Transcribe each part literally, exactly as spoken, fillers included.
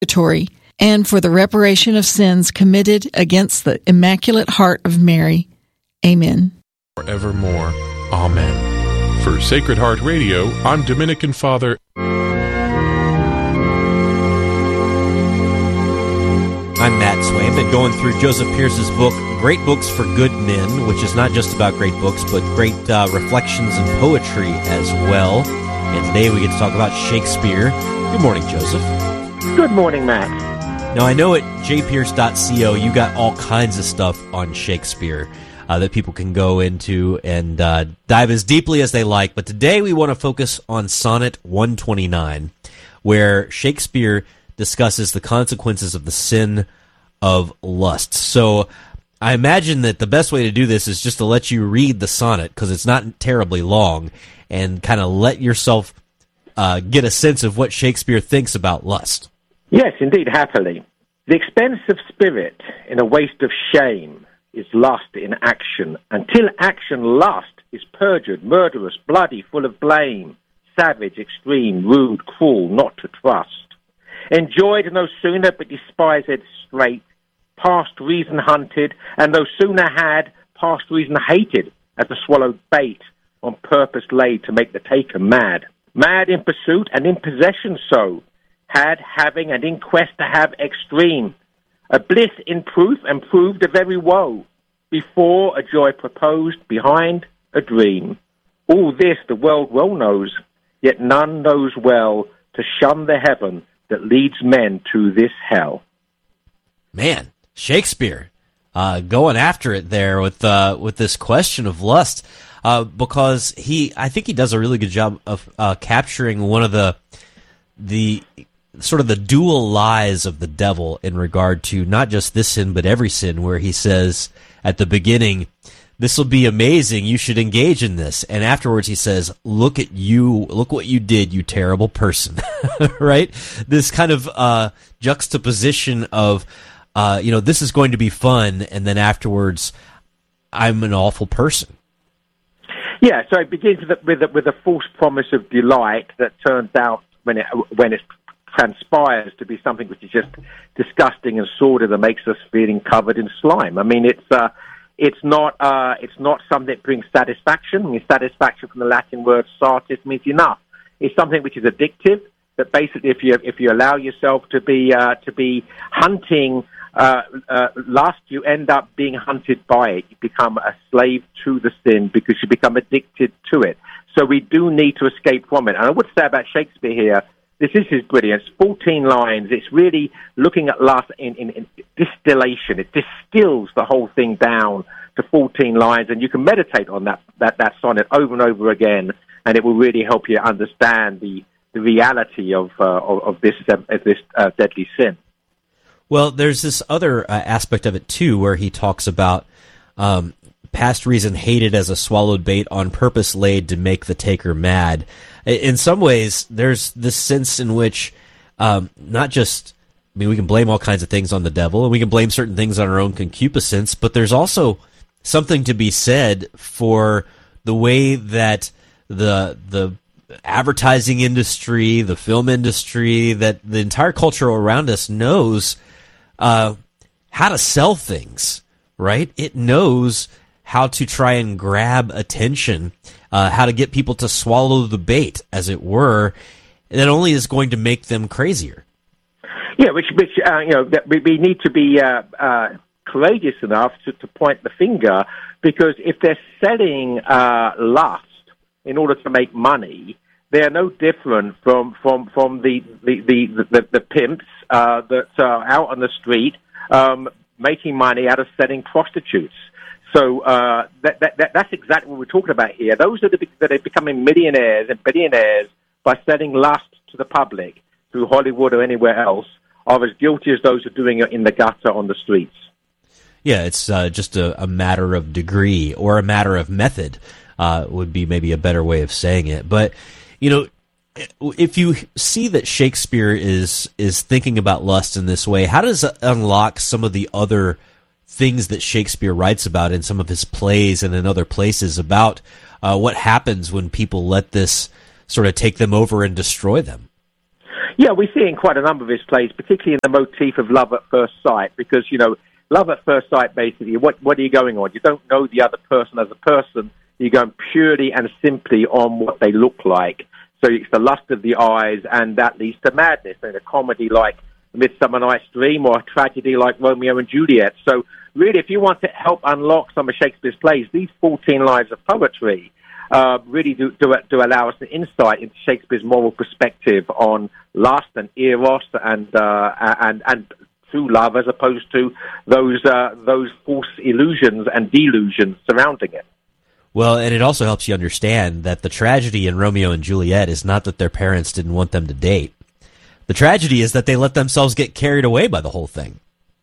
purgatory and for the reparation of sins committed against the Immaculate Heart of Mary. Amen. Forevermore. Amen. For Sacred Heart Radio, I'm Dominican Father. I'm Matt Sway. I've been going through Joseph Pierce's book, Great Books for Good Men, which is not just about great books, but great uh, reflections and poetry as well. And today we get to talk about Shakespeare. Good morning, Joseph. Good morning, Matt. Now, I know at j pierce dot co you got all kinds of stuff on Shakespeare uh, that people can go into and uh, dive as deeply as they like. But today we want to focus on Sonnet one twenty-nine, where Shakespeare discusses the consequences of the sin of lust. So I imagine that the best way to do this is just to let you read the sonnet, because it's not terribly long, and kind of let yourself uh, get a sense of what Shakespeare thinks about lust. Yes, indeed, happily. The expense of spirit in a waste of shame is lust in action, until action lust is perjured, murderous, bloody, full of blame, savage, extreme, rude, cruel, not to trust. Enjoyed no sooner, but despised straight, past reason hunted, and no sooner had, past reason hated, as a swallowed bait, on purpose laid to make the taker mad. Mad in pursuit and in possession so, had, having, and in quest to have extreme, a bliss in proof and proved a very woe, before a joy proposed, behind a dream. All this the world well knows, yet none knows well to shun the heaven that leads men to this hell. Man, Shakespeare uh, going after it there with uh, with this question of lust, uh, because he, I think he does a really good job of uh, capturing one of the the sort of the dual lies of the devil in regard to not just this sin but every sin, where he says at the beginning, "This will be amazing. You should engage in this." And afterwards he says, "Look at you. Look what you did, you terrible person." Right? This kind of uh, juxtaposition of, uh, you know, this is going to be fun, and then afterwards, I'm an awful person. Yeah, so it begins with a, with a, with a false promise of delight that turns out, when it when it transpires, to be something which is just disgusting and sordid and makes us feeling covered in slime. I mean, it's... Uh, It's not. Uh, it's not something that brings satisfaction. I mean, satisfaction from the Latin word "satis" means enough. It's something which is addictive. That basically, if you if you allow yourself to be uh, to be hunting uh, uh, lust, you end up being hunted by it. You become a slave to the sin because you become addicted to it. So we do need to escape from it. And I would say about Shakespeare here, this is his brilliance. fourteen lines. It's really looking at lust in, in, in distillation. It distills the whole thing down to fourteen lines, and you can meditate on that, that, that sonnet over and over again, and it will really help you understand the, the reality of, uh, of, of this, uh, of this uh, deadly sin. Well, there's this other uh, aspect of it, too, where he talks about um, past reason hated as a swallowed bait on purpose laid to make the taker mad. In some ways, there's this sense in which um, not just, I mean, we can blame all kinds of things on the devil, and we can blame certain things on our own concupiscence, but there's also something to be said for the way that the the advertising industry, the film industry, that the entire culture around us knows uh, how to sell things, right? It knows how to try and grab attention, uh, how to get people to swallow the bait, as it were, that only is going to make them crazier. Yeah, which, which uh, you know, that we, we need to be uh, uh, courageous enough to, to point the finger, because if they're selling uh, lust in order to make money, they are no different from from from the the the, the, the pimps uh, that are out on the street um, making money out of selling prostitutes. So uh, that, that, that that's exactly what we're talking about here. Those are the that are becoming millionaires and billionaires by selling lust to the public through Hollywood or anywhere else are as guilty as those who are doing it in the gutter on the streets. Yeah, it's uh, just a, a matter of degree, or a matter of method uh, would be maybe a better way of saying it. But, you know, if you see that Shakespeare is is thinking about lust in this way, how does it unlock some of the other things that Shakespeare writes about in some of his plays and in other places about uh, what happens when people let this sort of take them over and destroy them? Yeah, we see it in quite a number of his plays, particularly in the motif of love at first sight, because, you know, love at first sight, basically, what, what are you going on? You don't know the other person as a person. You're going purely and simply on what they look like. So it's the lust of the eyes, and that leads to madness. In a comedy like Midsummer Night's Dream or a tragedy like Romeo and Juliet. So really, if you want to help unlock some of Shakespeare's plays, these fourteen lines of poetry uh, really do, do, do allow us an insight into Shakespeare's moral perspective on lust and eros and uh, and and true love, as opposed to those uh, those false illusions and delusions surrounding it. Well, and it also helps you understand that the tragedy in Romeo and Juliet is not that their parents didn't want them to date. The tragedy is that they let themselves get carried away by the whole thing.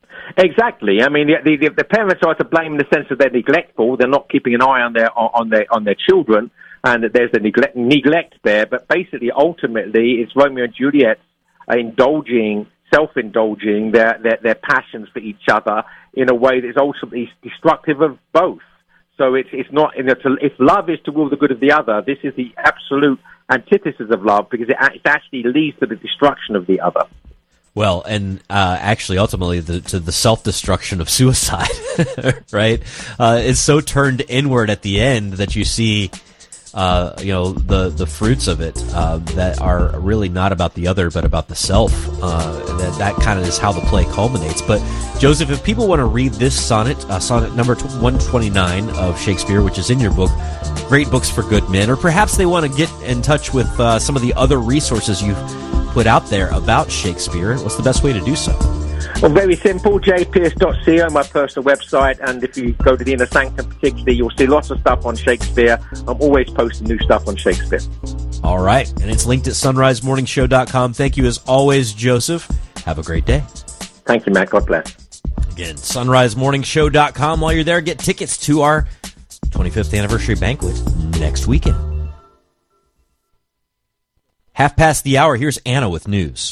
Exactly. I mean, the, the, the parents are to blame in the sense that they're neglectful. They're not keeping an eye on their on their on their children, and that there's a neglect, neglect there. But basically, ultimately, it's Romeo and Juliet indulging, self-indulging their, their their passions for each other in a way that is ultimately destructive of both. So it's it's not, you know, to, if love is to will the good of the other, this is the absolute antithesis of love, because it, it actually leads to the destruction of the other. Well, and uh, actually, ultimately, the, to the self-destruction of suicide, right? Uh, it's so turned inward at the end that you see, uh, you know, the the fruits of it uh, that are really not about the other, but about the self. Uh, that that kind of is how the play culminates. But Joseph, if people want to read this sonnet, uh, sonnet number one twenty-nine of Shakespeare, which is in your book, Great Books for Good Men, or perhaps they want to get in touch with uh, some of the other resources you've put out there about Shakespeare, what's the best way to do so? Well, very simple, j pierce dot co, my personal website, and if you go to the Inner Sanctum particularly, you'll see lots of stuff on Shakespeare. I'm always posting new stuff on Shakespeare. All right, and it's linked at sunrise morning show dot com. Thank you as always, Joseph. Have a great day. Thank you, Matt. God bless. Again, sunrise morning show dot com. While you're there, get tickets to our twenty-fifth anniversary banquet next weekend. Half past the hour, here's Anna with news.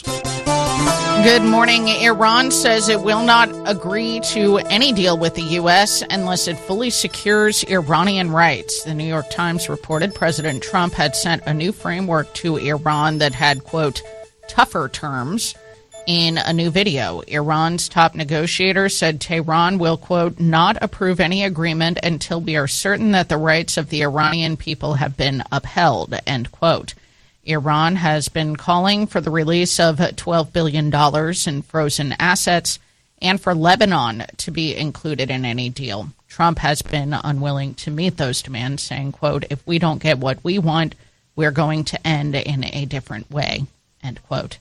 Good morning. Iran says it will not agree to any deal with the U S unless it fully secures Iranian rights. The New York Times reported President Trump had sent a new framework to Iran that had, quote, tougher terms. In a new video, Iran's top negotiator said Tehran will, quote, not approve any agreement until we are certain that the rights of the Iranian people have been upheld, end quote. Iran has been calling for the release of twelve billion dollars in frozen assets and for Lebanon to be included in any deal. Trump has been unwilling to meet those demands, saying, quote, if we don't get what we want, we're going to end in a different way, end quote.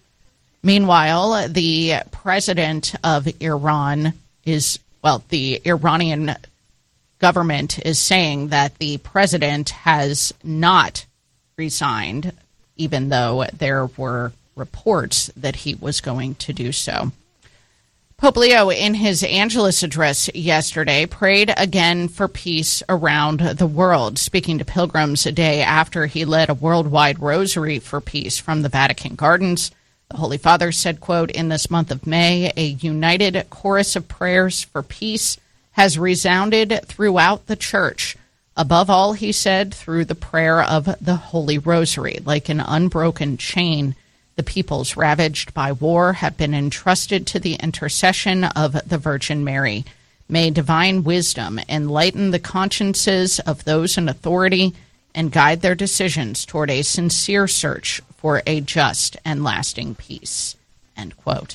Meanwhile, the president of Iran is, well, the Iranian government is saying that the president has not resigned, even though there were reports that he was going to do so. Pope Leo, in his Angelus address yesterday, prayed again for peace around the world, speaking to pilgrims a day after he led a worldwide rosary for peace from the Vatican Gardens. The Holy Father said, quote, in this month of May, a united chorus of prayers for peace has resounded throughout the Church. Above all, he said, through the prayer of the Holy Rosary, like an unbroken chain, the peoples ravaged by war have been entrusted to the intercession of the Virgin Mary. May divine wisdom enlighten the consciences of those in authority and guide their decisions toward a sincere search for a just and lasting peace, end quote.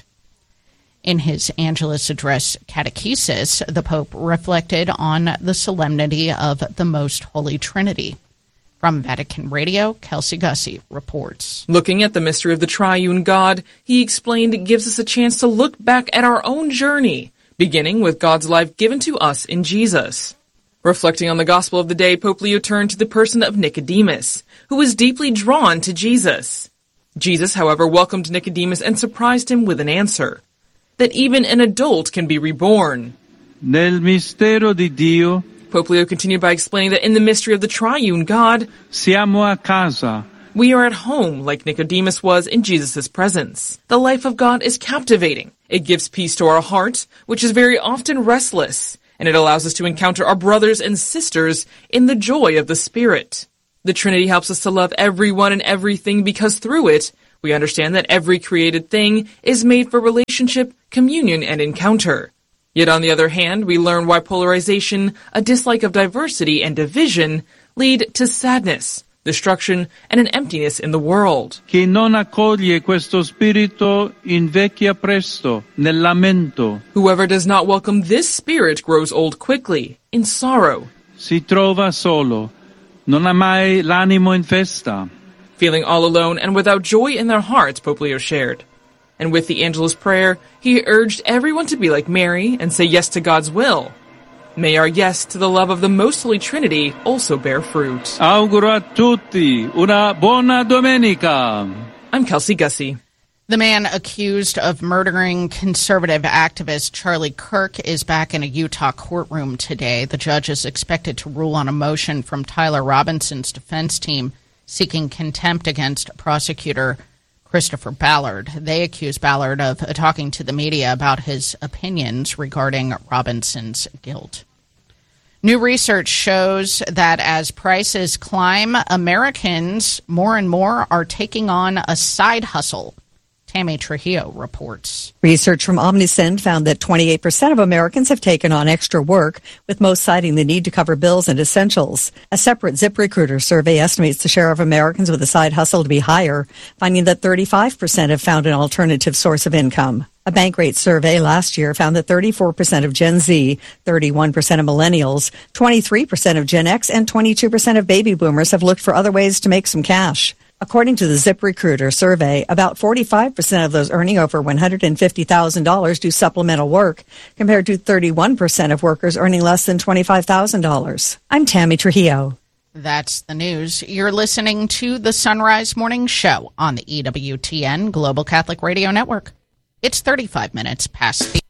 In his Angelus address catechesis, the Pope reflected on the solemnity of the Most Holy Trinity. From Vatican Radio, Kelsey Gussie reports. Looking at the mystery of the triune God, he explained it gives us a chance to look back at our own journey, beginning with God's life given to us in Jesus. Reflecting on the gospel of the day, Pope Leo turned to the person of Nicodemus, who was deeply drawn to Jesus. Jesus, however, welcomed Nicodemus and surprised him with an answer. That even an adult can be reborn. Nel mistero di Dio, Pope Leo continued by explaining that in the mystery of the triune God, siamo a casa. We are at home like Nicodemus was in Jesus' presence. The life of God is captivating. It gives peace to our heart, which is very often restless, and it allows us to encounter our brothers and sisters in the joy of the Spirit. The Trinity helps us to love everyone and everything because through it, We understand that every created thing is made for relationship, communion, and encounter. Yet on the other hand, we learn why polarization, a dislike of diversity, and division lead to sadness, destruction, and an emptiness in the world. Chi non accoglie questo spirito invecchia presto, nel lamento. Whoever does not welcome this spirit grows old quickly, in sorrow. Si trova solo, non ha mai l'animo in festa. Feeling all alone and without joy in their hearts, Pope Leo shared. And with the Angelus prayer, he urged everyone to be like Mary and say yes to God's will. May our yes to the love of the Most Holy Trinity also bear fruit. Auguro a tutti una buona domenica. I'm Kelsey Gussie. The man accused of murdering conservative activist Charlie Kirk is back in a Utah courtroom today. The judge is expected to rule on a motion from Tyler Robinson's defense team seeking contempt against prosecutor Christopher Ballard. They accuse Ballard of talking to the media about his opinions regarding Robinson's guilt. New research shows that as prices climb, Americans more and more are taking on a side hustle. Tammy Trujillo reports. Research from Omnisend found that twenty-eight percent of Americans have taken on extra work, with most citing the need to cover bills and essentials. A separate ZipRecruiter survey estimates the share of Americans with a side hustle to be higher, finding that thirty-five percent have found an alternative source of income. A Bankrate survey last year found that thirty-four percent of Gen Z, thirty-one percent of millennials, twenty-three percent of Gen X, and twenty-two percent of baby boomers have looked for other ways to make some cash. According to the ZipRecruiter survey, about forty-five percent of those earning over one hundred fifty thousand dollars do supplemental work, compared to thirty-one percent of workers earning less than twenty-five thousand dollars. I'm Tammy Trujillo. That's the news. You're listening to the Sunrise Morning Show on the E W T N Global Catholic Radio Network. It's thirty-five minutes past the...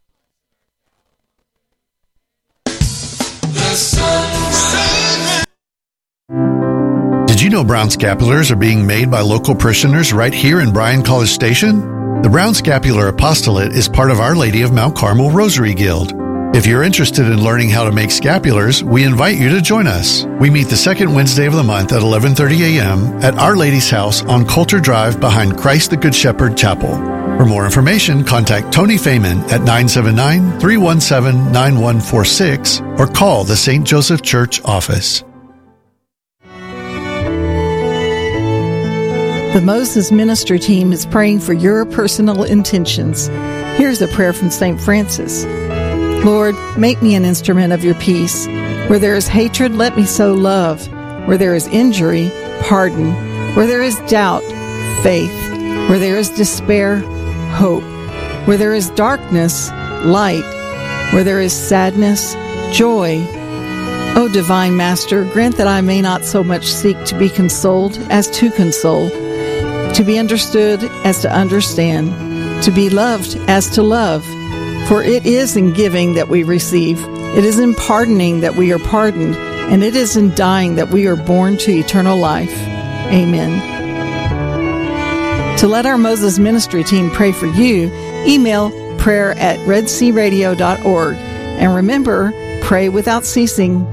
The Sunrise. Did you know brown scapulars are being made by local parishioners right here in Bryan College Station? The Brown Scapular Apostolate is part of Our Lady of Mount Carmel Rosary Guild. If you're interested in learning how to make scapulars, we invite you to join us. We meet the second Wednesday of the month at eleven thirty a.m. at Our Lady's house on Coulter Drive behind Christ the Good Shepherd Chapel. For more information, contact Tony Feynman at nine seven nine, three one seven, nine one four six or call the Saint Joseph Church office. The Moses Ministry Team is praying for your personal intentions. Here's a prayer from Saint Francis. Lord, make me an instrument of your peace. Where there is hatred, let me sow love. Where there is injury, pardon. Where there is doubt, faith. Where there is despair, hope. Where there is darkness, light. Where there is sadness, joy. O Divine Master, grant that I may not so much seek to be consoled as to console, to be understood as to understand, to be loved as to love. For it is in giving that we receive, it is in pardoning that we are pardoned, and it is in dying that we are born to eternal life. Amen. To let our Moses Ministry Team pray for you, email prayer at red sea radio dot org. And remember, pray without ceasing.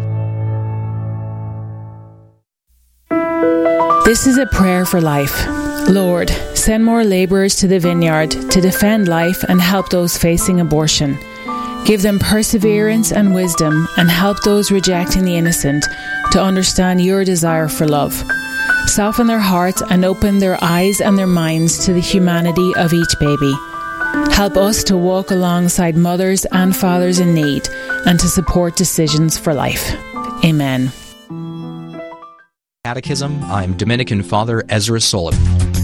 This is a prayer for life. Lord, send more laborers to the vineyard to defend life and help those facing abortion. Give them perseverance and wisdom, and help those rejecting the innocent to understand your desire for love. Soften their hearts and open their eyes and their minds to the humanity of each baby. Help us to walk alongside mothers and fathers in need and to support decisions for life. Amen. Catechism. I'm Dominican Father Ezra Sullivan.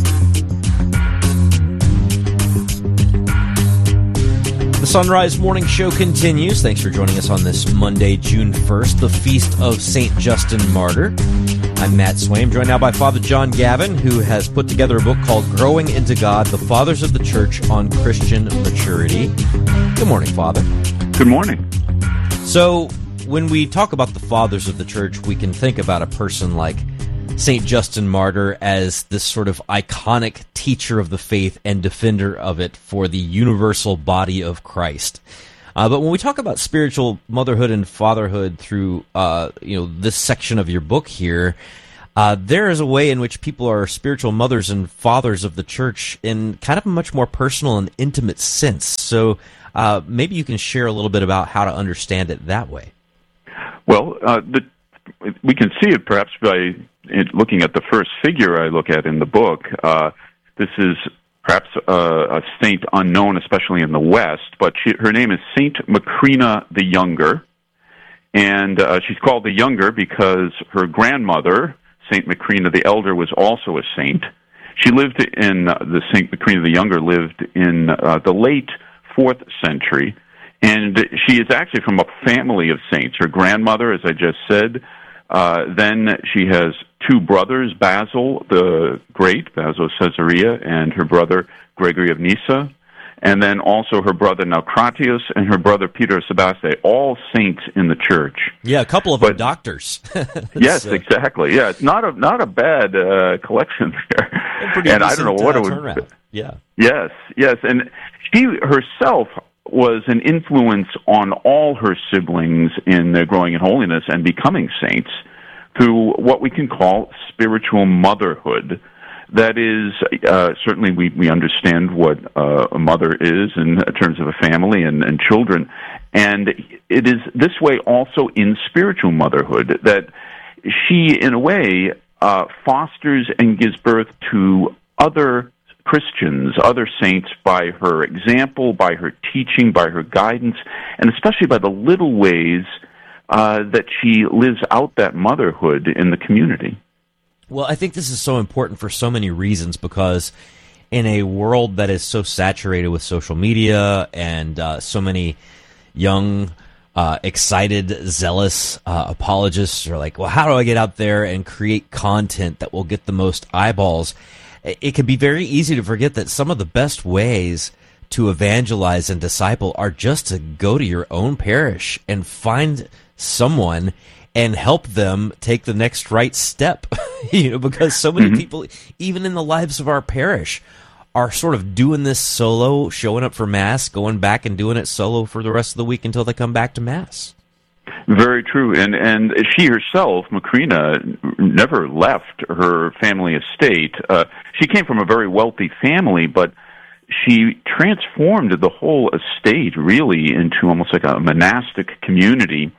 The Sunrise Morning Show continues. Thanks for joining us on this Monday, June first, the feast of Saint Justin Martyr. I'm Matt Swaim, joined now by Father John Gavin, who has put together a book called Growing into God, The Fathers of the Church on Christian Maturity. Good morning, Father. Good morning. So, when we talk about the Fathers of the Church, we can think about a person like Saint Justin Martyr as this sort of iconic teacher of the faith and defender of it for the universal body of Christ. Uh, but when we talk about spiritual motherhood and fatherhood through uh, you know this section of your book here, uh, there is a way in which people are spiritual mothers and fathers of the church in kind of a much more personal and intimate sense. So uh, maybe you can share a little bit about how to understand it that way. Well, uh, the, we can see it perhaps by looking at the first figure I look at in the book. Uh, this is perhaps a, a saint unknown, especially in the West, but she, her name is Saint Macrina the Younger, and uh, she's called the Younger because her grandmother, Saint Macrina the Elder, was also a saint. She lived in, uh, the Saint Macrina the Younger lived in uh, the late fourth century, and she is actually from a family of saints. Her grandmother, as I just said, uh, then she has two brothers, Basil the Great, Basil of Caesarea, and her brother Gregory of Nyssa, and then also her brother Naucratius and her brother Peter of Sebaste, all saints in the church. Yeah, a couple of but, them doctors. yes, uh, exactly. Yeah, it's not a not a bad uh, collection there. And I don't know what uh, it would. Turnaround. Yeah. Yes, yes, and she herself was an influence on all her siblings in their growing in holiness and becoming saints through what we can call spiritual motherhood. That is, uh, certainly we, we understand what uh, a mother is in terms of a family and, and children, and it is this way also in spiritual motherhood, that she, in a way, uh, fosters and gives birth to other Christians, other saints, by her example, by her teaching, by her guidance, and especially by the little ways uh, that she lives out that motherhood in the community. Well, I think this is so important for so many reasons, because in a world that is so saturated with social media and uh, so many young, uh, excited, zealous uh, apologists are like, well, how do I get out there and create content that will get the most eyeballs? It can be very easy to forget that some of the best ways to evangelize and disciple are just to go to your own parish and find someone and help them take the next right step. You know, because so many mm-hmm. people, even in the lives of our parish, are sort of doing this solo, showing up for Mass, going back and doing it solo for the rest of the week until they come back to Mass. Very true, and and she herself, Macrina, never left her family estate. Uh, she came from a very wealthy family, but she transformed the whole estate really into almost like a monastic community,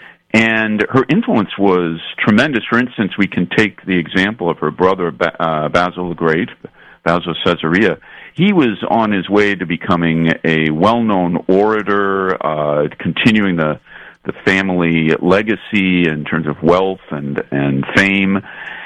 and her influence was tremendous. For instance, we can take the example of her brother ba- uh, Basil the Great, Basil of Caesarea. He was on his way to becoming a well-known orator, uh, continuing the the family legacy in terms of wealth and, and fame.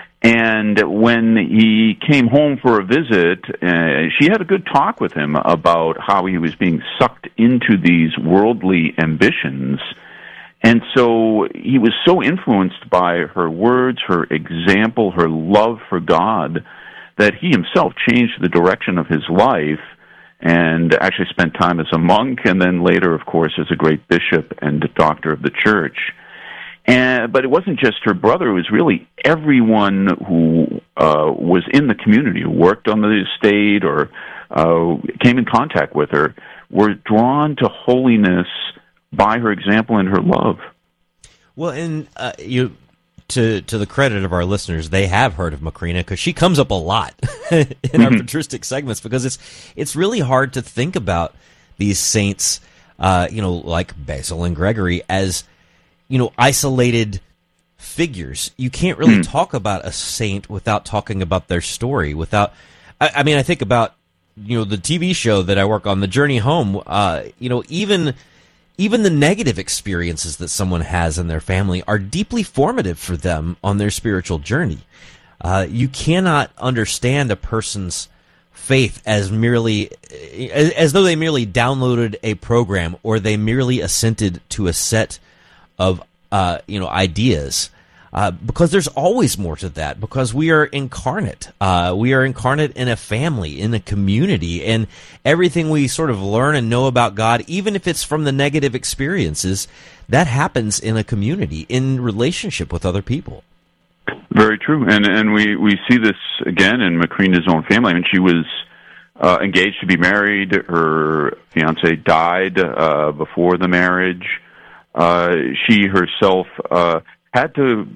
And when he came home for a visit, uh, she had a good talk with him about how he was being sucked into these worldly ambitions. And so he was so influenced by her words, her example, her love for God, that he himself changed the direction of his life and actually spent time as a monk, and then later, of course, as a great bishop and doctor of the church. And, but it wasn't just her brother, it was really everyone who uh, was in the community, who worked on the estate or uh, came in contact with her, were drawn to holiness by her example and her love. Well, and uh, you... To to the credit of our listeners, they have heard of Macrina because she comes up a lot in mm-hmm. our patristic segments, because it's it's really hard to think about these saints, uh, you know, like Basil and Gregory, as, you know, isolated figures. You can't really mm-hmm. talk about a saint without talking about their story. Without, I, I mean, I think about, you know, the T V show that I work on, The Journey Home. Uh, you know, even. Even the negative experiences that someone has in their family are deeply formative for them on their spiritual journey. Uh, you cannot understand a person's faith as merely, as, as though they merely downloaded a program or they merely assented to a set of, uh, you know, ideas. Uh, because there's always more to that, because we are incarnate. Uh, we are incarnate in a family, in a community, and everything we sort of learn and know about God, even if it's from the negative experiences, that happens in a community, in relationship with other people. Very true, and and we, we see this again in Macrina's own family. I mean, she was uh, engaged to be married. Her fiancé died uh, before the marriage. Uh, she herself uh, had to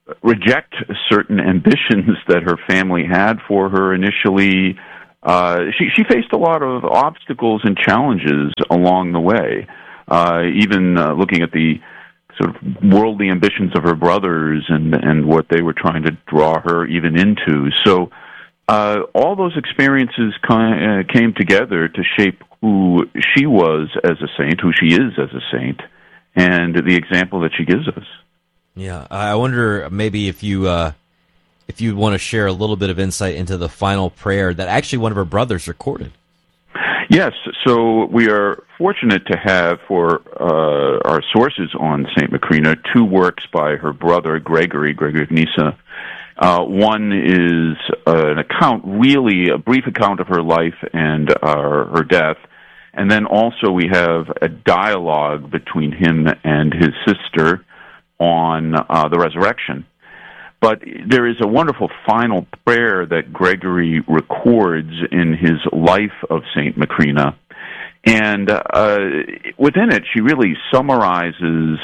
reject certain ambitions that her family had for her initially. Uh, she, she faced a lot of obstacles and challenges along the way, uh, even uh, looking at the sort of worldly ambitions of her brothers and, and what they were trying to draw her even into. So uh, all those experiences kind of came together to shape who she was as a saint, who she is as a saint, and the example that she gives us. Yeah, I wonder maybe if you uh, if you want to share a little bit of insight into the final prayer that actually one of her brothers recorded. Yes, so we are fortunate to have for uh, our sources on Saint Macrina two works by her brother, Gregory, Gregory of Nyssa. Uh, one is uh, an account, really a brief account of her life and uh, her death, and then also we have a dialogue between him and his sister on uh, the resurrection. But there is a wonderful final prayer that Gregory records in his life of Saint Macrina. And uh, within it, she really summarizes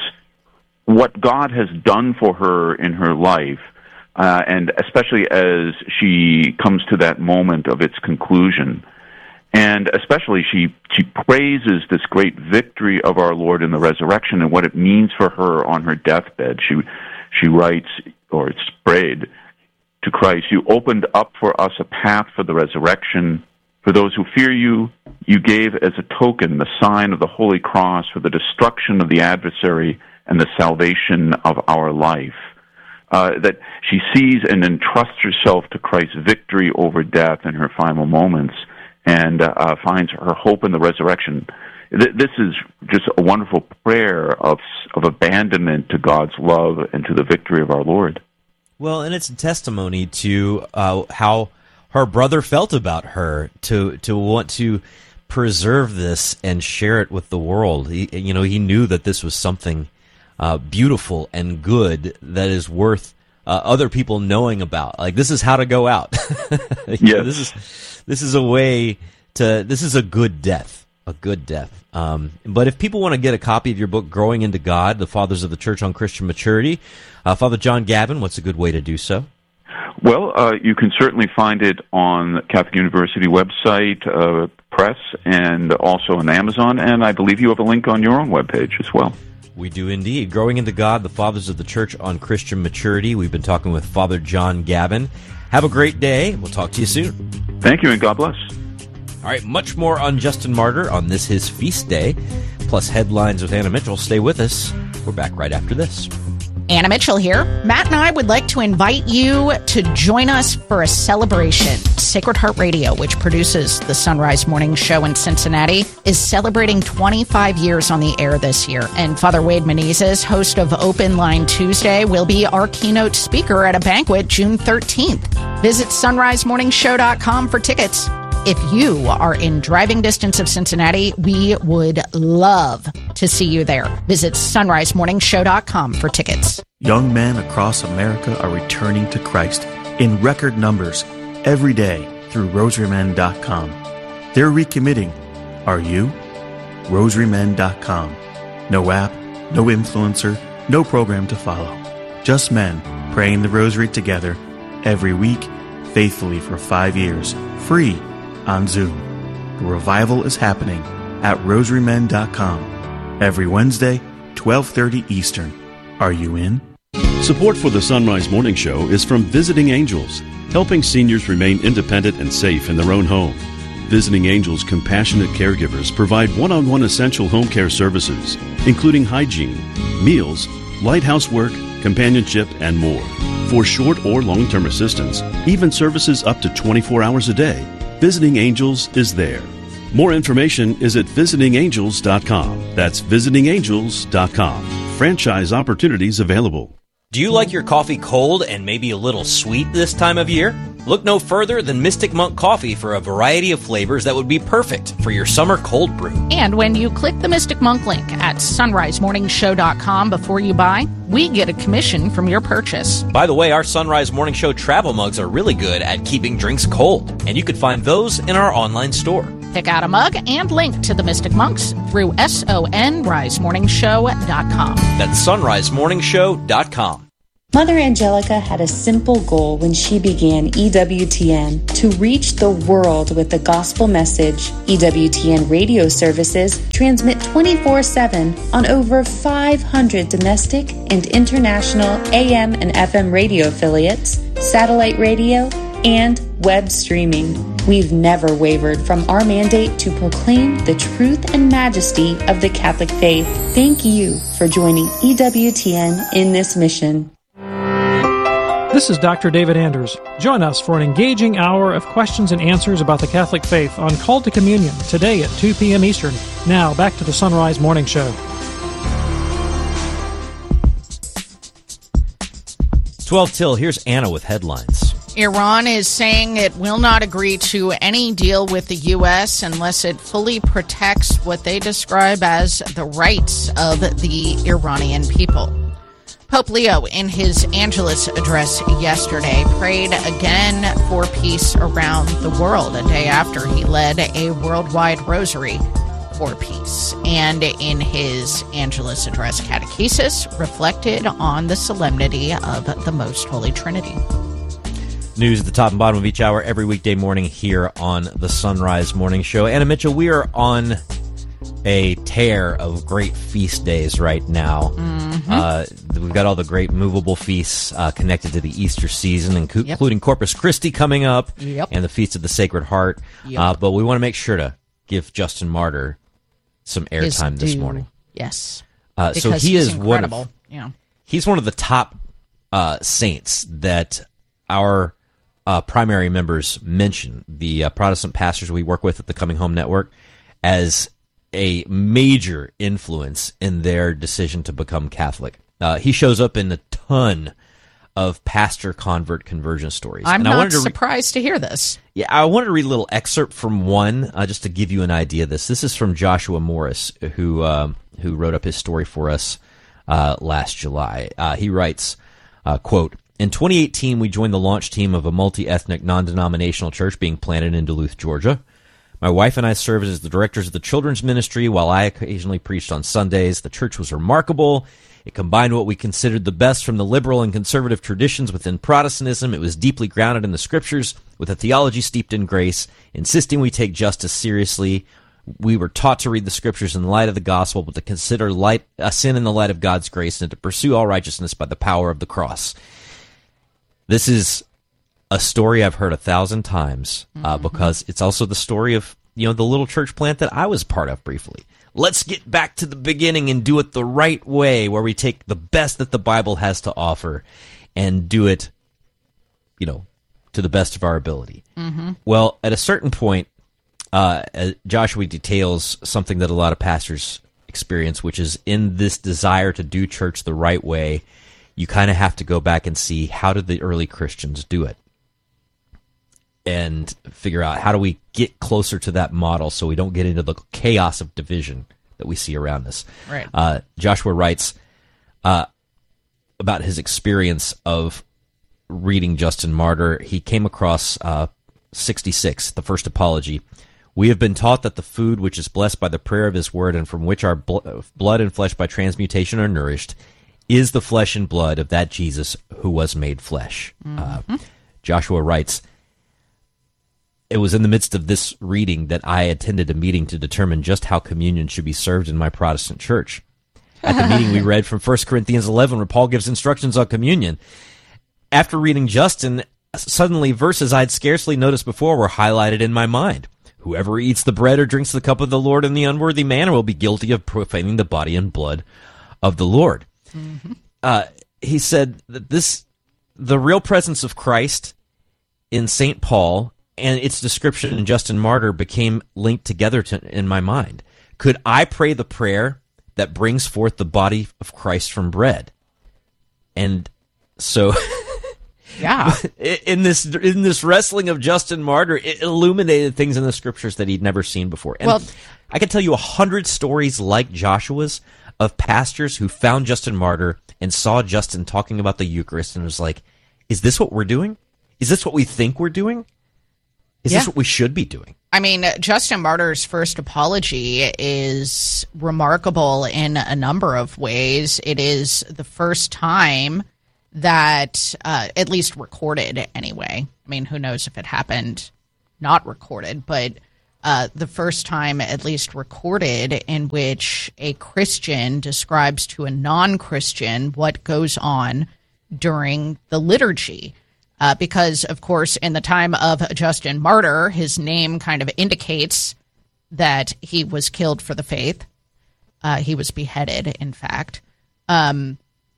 what God has done for her in her life, uh, and especially as she comes to that moment of its conclusion. And especially she, she praises this great victory of our Lord in the resurrection and what it means for her on her deathbed. She, she writes, or it's prayed to Christ, "You opened up for us a path for the resurrection. For those who fear you, you gave as a token the sign of the Holy Cross for the destruction of the adversary and the salvation of our life." Uh, that she sees and entrusts herself to Christ's victory over death in her final moments, and uh, finds her hope in the resurrection. Th- this is just a wonderful prayer of of abandonment to God's love and to the victory of our Lord. Well, and it's a testimony to uh, how her brother felt about her, to to want to preserve this and share it with the world. He, you know, he knew that this was something uh, beautiful and good that is worth uh, other people knowing about. Like, this is how to go out. Yeah, this is this is a way to. This is a good death, a good death. Um, but if people want to get a copy of your book, Growing into God, The Fathers of the Church on Christian Maturity, uh, Father John Gavin, what's a good way to do so? Well, uh, you can certainly find it on the Catholic University website, uh, press, and also on Amazon, and I believe you have a link on your own webpage as well. We do indeed. Growing into God, The Fathers of the Church on Christian Maturity. We've been talking with Father John Gavin. Have a great day. We'll talk to you soon. Thank you, and God bless. All right, much more on Justin Martyr on this, his feast day, plus headlines with Anna Mitchell. Stay with us. We're back right after this. Anna Mitchell here. Matt and I would like to invite you to join us for a celebration. Sacred Heart Radio, which produces the Sunrise Morning Show in Cincinnati, is celebrating twenty-five years on the air this year. And Father Wade Menezes, host of Open Line Tuesday, will be our keynote speaker at a banquet June thirteenth. Visit sunrise morning show dot com for tickets. If you are in driving distance of Cincinnati, we would love to see you there. Visit sunrise morning show dot com for tickets. Young men across America are returning to Christ in record numbers every day through rosary men dot com. They're recommitting. Are you? rosary men dot com. No app, no influencer, no program to follow. Just men praying the rosary together every week, faithfully for five years, free on Zoom. The revival is happening at rosary men dot com every Wednesday, twelve thirty Eastern. Are you in? Support for the Sunrise Morning Show is from Visiting Angels, helping seniors remain independent and safe in their own home. Visiting Angels compassionate caregivers provide one-on-one essential home care services, including hygiene, meals, light housework, companionship, and more. For short or long-term assistance, even services up to twenty-four hours a day, Visiting Angels is there. More information is at visiting angels dot com. That's visiting angels dot com. Franchise opportunities available. Do you like your coffee cold and maybe a little sweet this time of year? Look no further than Mystic Monk Coffee for a variety of flavors that would be perfect for your summer cold brew. And when you click the Mystic Monk link at sunrise morning show dot com before you buy, we get a commission from your purchase. By the way, our Sunrise Morning Show travel mugs are really good at keeping drinks cold, and you can find those in our online store. Pick out a mug and link to the Mystic Monks through sunrise morning show dot com. That's sunrise morning show dot com. Mother Angelica had a simple goal when she began E W T N: to reach the world with the gospel message. E W T N radio services transmit twenty-four seven on over five hundred domestic and international A M and F M radio affiliates, satellite radio, and web streaming. We've never wavered from our mandate to proclaim the truth and majesty of the Catholic faith. Thank you for joining E W T N in this mission. This is Doctor David Anders. Join us for an engaging hour of questions and answers about the Catholic faith on Call to Communion today at two p.m. Eastern. Now, back to the Sunrise Morning Show. twelve till, here's Anna with headlines. Iran is saying it will not agree to any deal with the U S unless it fully protects what they describe as the rights of the Iranian people. Pope Leo, in his Angelus address yesterday, prayed again for peace around the world, a day after he led a worldwide rosary for peace. And in his Angelus address catechesis, reflected on the solemnity of the Most Holy Trinity. News at the top and bottom of each hour every weekday morning here on the Sunrise Morning Show. Anna Mitchell, we are on a tear of great feast days right now. Mm-hmm. Uh, we've got all the great movable feasts uh, connected to the Easter season, inc- yep. including Corpus Christi coming up yep. and the Feast of the Sacred Heart. Yep. Uh, but we want to make sure to give Justin Martyr some airtime this morning. Yes. Uh, so he is incredible. One of, yeah. He's one of the top uh, saints that our uh, primary members mention, the uh, Protestant pastors we work with at the Coming Home Network, as a major influence in their decision to become Catholic. Uh, he shows up in a ton of pastor convert conversion stories. I'm and not I wanted to re- surprised to hear this. Yeah, I wanted to read a little excerpt from one uh, just to give you an idea of this. This is from Joshua Morris, who um, who wrote up his story for us uh, last July. Uh, he writes, uh, quote, "In twenty eighteen, we joined the launch team of a multi-ethnic, non-denominational church being planted in Duluth, Georgia. My wife and I served as the directors of the children's ministry while I occasionally preached on Sundays. The church was remarkable. It combined what we considered the best from the liberal and conservative traditions within Protestantism. It was deeply grounded in the scriptures with a theology steeped in grace, insisting we take justice seriously. We were taught to read the scriptures in the light of the gospel, but to consider light, uh, sin in the light of God's grace and to pursue all righteousness by the power of the cross." This is a story I've heard a thousand times uh, mm-hmm. because it's also the story of, you know, the little church plant that I was part of briefly. Let's get back to the beginning and do it the right way, where we take the best that the Bible has to offer and do it, you know, to the best of our ability. Mm-hmm. Well, at a certain point, uh, Joshua details something that a lot of pastors experience, which is in this desire to do church the right way, you kind of have to go back and see, how did the early Christians do it? And figure out, how do we get closer to that model so we don't get into the chaos of division that we see around us. Right. Uh, Joshua writes uh, about his experience of reading Justin Martyr. He came across uh, sixty-six, the first apology. "We have been taught that the food which is blessed by the prayer of his word and from which our bl- blood and flesh by transmutation are nourished is the flesh and blood of that Jesus who was made flesh." Mm-hmm. Uh, Joshua writes, "It was in the midst of this reading that I attended a meeting to determine just how communion should be served in my Protestant church. At the meeting, we read from First Corinthians eleven, where Paul gives instructions on communion. After reading Justin, suddenly verses I'd scarcely noticed before were highlighted in my mind. Whoever eats the bread or drinks the cup of the Lord in the unworthy manner will be guilty of profaning the body and blood of the Lord." Mm-hmm. Uh, he said that this, the real presence of Christ in Saint Paul and its description in Justin Martyr became linked together to, in my mind. Could I pray the prayer that brings forth the body of Christ from bread? And so, yeah, in this in this wrestling of Justin Martyr, it illuminated things in the scriptures that he'd never seen before. And well, I can tell you a hundred stories like Joshua's of pastors who found Justin Martyr and saw Justin talking about the Eucharist and was like, "Is this what we're doing? Is this what we think we're doing? Is yeah. this what we should be doing?" I mean, Justin Martyr's first apology is remarkable in a number of ways. It is the first time that, uh, at least recorded anyway. I mean, who knows if it happened not recorded, but uh, the first time at least recorded in which a Christian describes to a non-Christian what goes on during the liturgy. Uh, because, of course, in the time of Justin Martyr, his name kind of indicates that he was killed for the faith. Uh, he was beheaded, in fact. Um,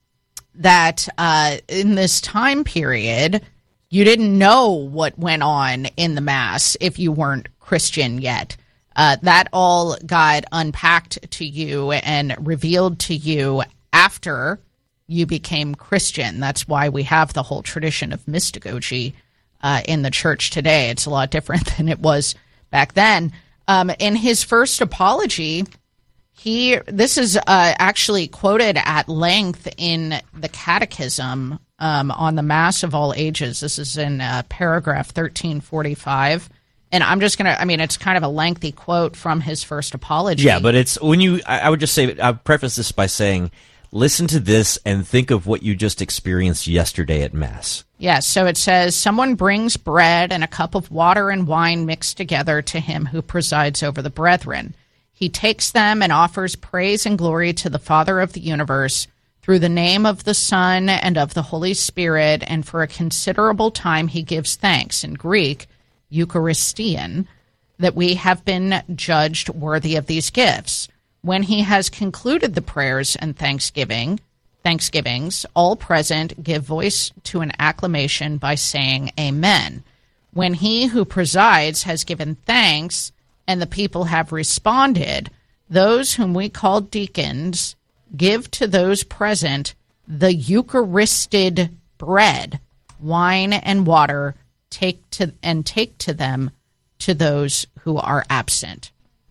that uh, in this time period, you didn't know what went on in the Mass if you weren't Christian yet. Uh, that all got unpacked to you and revealed to you after you became Christian. That's why we have the whole tradition of mystagogy uh, in the church today. It's a lot different than it was back then. Um, in his first apology, he this is uh, actually quoted at length in the Catechism um, on the Mass of all ages. This is in uh, paragraph thirteen forty-five. And I'm just going to, I mean, it's kind of a lengthy quote from his first apology. Yeah, but it's when you, I, I would just say, I would preface this by saying, listen to this and think of what you just experienced yesterday at Mass. Yes, so it says, someone brings bread and a cup of water and wine mixed together to him who presides over the brethren. He takes them and offers praise and glory to the Father of the universe through the name of the Son and of the Holy Spirit, and for a considerable time he gives thanks, in Greek, Eucharistian, that we have been judged worthy of these gifts. When he has concluded the prayers and thanksgiving, thanksgivings, all present give voice to an acclamation by saying Amen. When he who presides has given thanks and the people have responded, those whom we call deacons give to those present the Eucharisted bread, wine, and water, take to and take to them to those who are absent.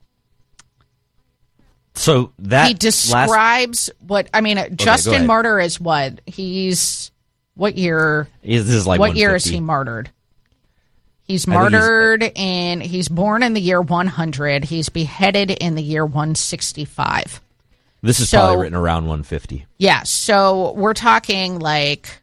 So that he describes last... what I mean. Okay, Justin Martyr is what he's. What year? This is like what year is he martyred? He's martyred he's... in. He's born in the year one hundred. He's beheaded in the year one sixty-five. This is so, probably written around one fifty. Yeah, so we're talking like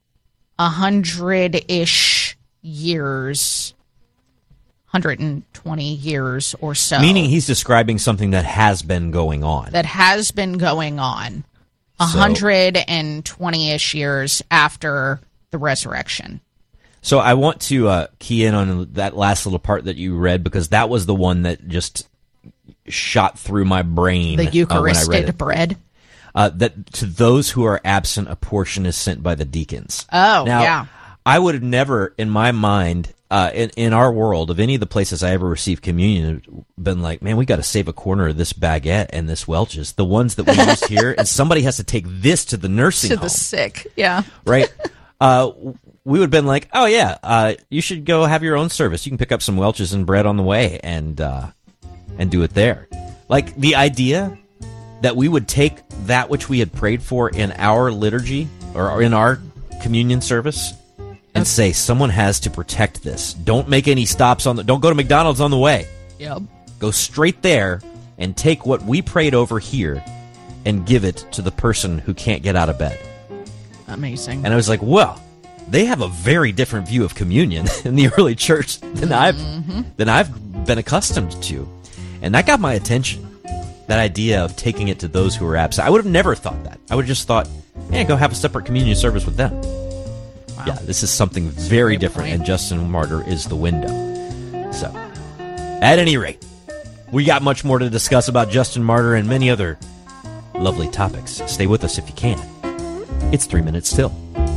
a hundred-ish years. one hundred twenty years or so. Meaning he's describing something that has been going on. That has been going on one hundred twenty-ish years after the resurrection. So I want to uh, key in on that last little part that you read, because that was the one that just shot through my brain. The Eucharistic uh, when I read it. bread? Uh, that to those who are absent, a portion is sent by the deacons. Oh, now, yeah. I would have never, in my mind, uh, in, in our world, of any of the places I ever received communion, been like, man, we got to save a corner of this baguette and this Welch's. The ones that we used here, and somebody has to take this to the nursing to home. To the sick, yeah. Right? Uh, we would have been like, oh, yeah, uh, you should go have your own service. You can pick up some Welch's and bread on the way and uh, and do it there. Like, the idea that we would take that which we had prayed for in our liturgy or in our communion service and say, someone has to protect this. Don't make any stops on the... Don't go to McDonald's on the way. Yep. Go straight there and take what we prayed over here and give it to the person who can't get out of bed. Amazing. And I was like, well, they have a very different view of communion in the early church than I've Mm-hmm. than I've been accustomed to. And that got my attention. That idea of taking it to those who are absent. I would have never thought that. I would have just thought, yeah, go have a separate communion service with them. Wow. Yeah, this is something very different, point. And Justin Martyr is the window. So, at any rate, we got much more to discuss about Justin Martyr and many other lovely topics. Stay with us if you can. It's three minutes till.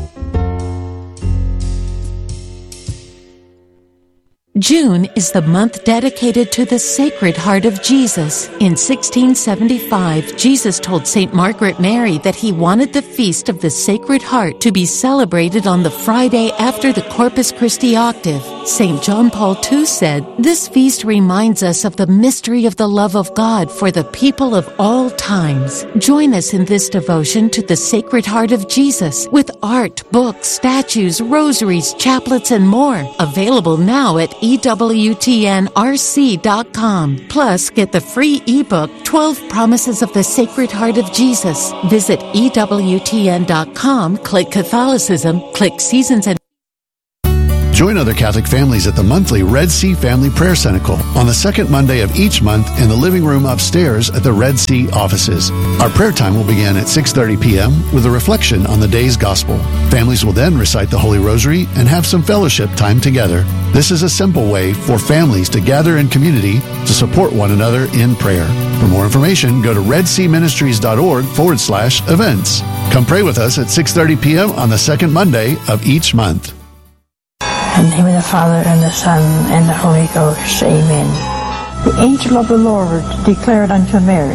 June is the month dedicated to the Sacred Heart of Jesus. In sixteen seventy-five, Jesus told Saint Margaret Mary that he wanted the Feast of the Sacred Heart to be celebrated on the Friday after the Corpus Christi octave. Saint John Paul the Second said, "This feast reminds us of the mystery of the love of God for the people of all times." Join us in this devotion to the Sacred Heart of Jesus with art, books, statues, rosaries, chaplets, and more. Available now at E W T N R C dot com. Plus, get the free ebook, twelve Promises of the Sacred Heart of Jesus. Visit E W T N dot com, click Catholicism, click Seasons and Join other Catholic families at the monthly Red Sea Family Prayer Cenacle on the second Monday of each month in the living room upstairs at the Red Sea offices. Our prayer time will begin at six thirty p.m. with a reflection on the day's gospel. Families will then recite the Holy Rosary and have some fellowship time together. This is a simple way for families to gather in community to support one another in prayer. For more information, go to redseaministries.org forward slash events. Come pray with us at six thirty p.m. on the second Monday of each month. In the name of the Father, and the Son, and the Holy Ghost. Amen. The angel of the Lord declared unto Mary,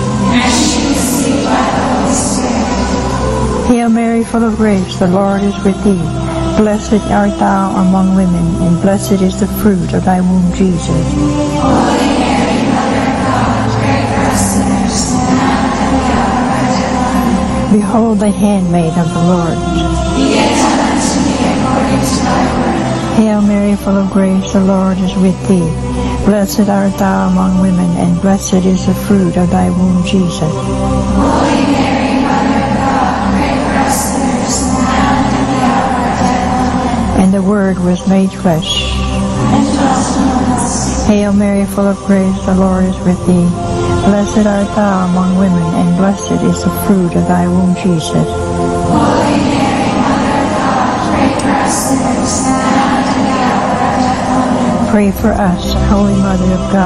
Hail Mary, full of grace, the Lord is with thee. Blessed art thou among women, and blessed is the fruit of thy womb, Jesus. Holy Mary, Mother of God, pray for us sinners, now and at the hour of our death. Behold the handmaid of the Lord. Be it done unto me according to thy word. Hail Mary, full of grace, the Lord is with thee. Blessed art thou among women, and blessed is the fruit of thy womb, Jesus. Holy Mary, Mother of God, pray for us sinners, now and at the hour of our death. And the Word was made flesh, and dwelt among us. Hail Mary, full of grace, the Lord is with thee. Blessed art thou among women, and blessed is the fruit of thy womb, Jesus. Holy Mary, Mother of God, pray for us sinners, now. Pray for us, Holy Mother of God.